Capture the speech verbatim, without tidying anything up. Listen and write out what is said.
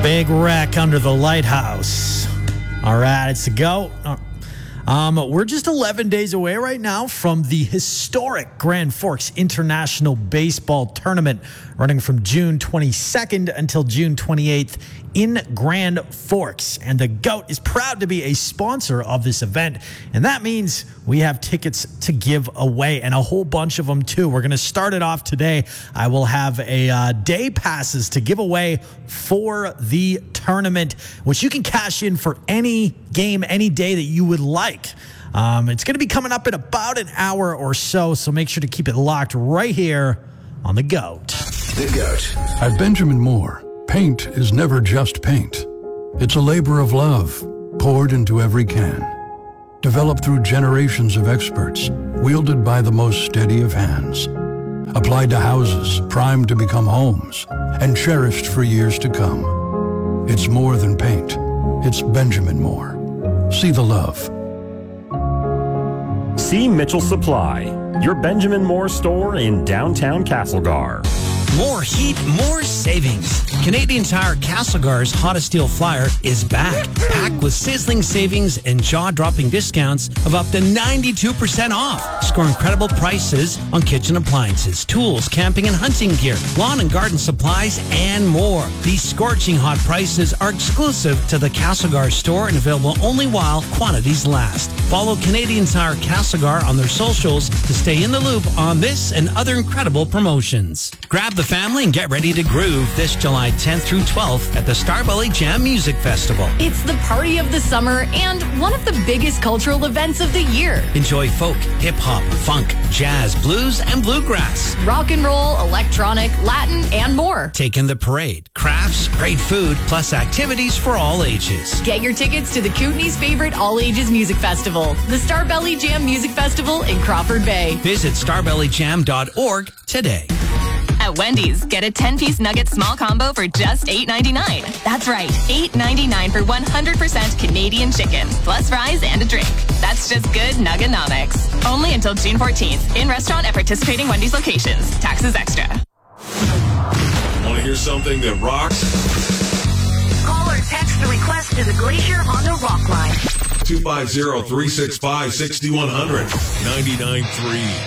Big wreck under the lighthouse. All right, it's a go. Um, we're just eleven days away right now from the historic Grand Forks International Baseball Tournament, running from June twenty-second until June twenty-eighth in Grand Forks. And the GOAT is proud to be a sponsor of this event. And that means we have tickets to give away, and a whole bunch of them too. We're going to start it off today. I will have a uh, day passes to give away for the tournament, which you can cash in for any game, any day that you would like. Um, it's going to be coming up in about an hour or so, so make sure to keep it locked right here on The GOAT. The GOAT. At Benjamin Moore, paint is never just paint. It's a labor of love poured into every can. Developed through generations of experts, wielded by the most steady of hands. Applied to houses primed to become homes, and cherished for years to come. It's more than paint. It's Benjamin Moore. See the love. See Mitchell Supply, your Benjamin Moore store in downtown Castlegar. More heat, more savings. Canadian Tire Castlegar's Hottest Steel Flyer is back, packed with sizzling savings and jaw-dropping discounts of up to ninety-two percent off. Score incredible prices on kitchen appliances, tools, camping and hunting gear, lawn and garden supplies, and more. These scorching hot prices are exclusive to the Castlegar store and available only while quantities last. Follow Canadian Tire Castlegar on their socials to stay in the loop on this and other incredible promotions. Grab the family and get ready to groove this July tenth through twelfth at the Starbelly Jam Music Festival. It's the party of the summer and one of the biggest cultural events of the year. Enjoy folk, hip-hop, funk, jazz, blues, and bluegrass. Rock and roll, electronic, Latin, and more. Take in the parade, crafts, great food, plus activities for all ages. Get your tickets to the Kootenay's favorite all-ages music festival, the Starbelly Jam Music Festival in Crawford Bay. Visit starbelly jam dot org today. At Wendy's, get a ten-piece nugget small combo for just eight ninety-nine. That's right, eight ninety-nine for one hundred percent Canadian chicken, plus fries and a drink. That's just good Nugganomics. Only until June fourteenth, in restaurant at participating Wendy's locations. Taxes extra. Want to hear something that rocks? Call or text the request to the Glacier Honda Rock Line. two five zero, three six five, six one zero zero. ninety-nine point three